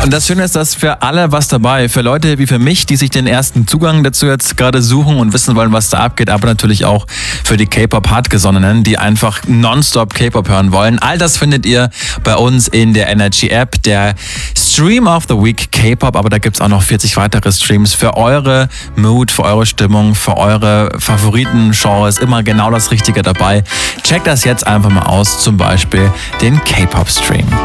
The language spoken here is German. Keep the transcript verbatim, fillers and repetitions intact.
Und das Schöne ist, dass für alle was dabei. Für Leute wie für mich, die sich den ersten Zugang dazu jetzt gerade suchen und wissen wollen, was da abgeht, aber natürlich auch für die K-Pop-Hartgesonnenen, die einfach nonstop K-Pop hören wollen. All das findet ihr bei uns in der Energy-App, der Stream of the Week K-Pop, aber da gibt's auch noch vierzig weitere Streams für eure Mood, für eure Stimmung, für eure Favoriten-Genres. Immer genau das Richtige dabei. Checkt das jetzt einfach mal aus, zum Beispiel den K-Pop-Stream.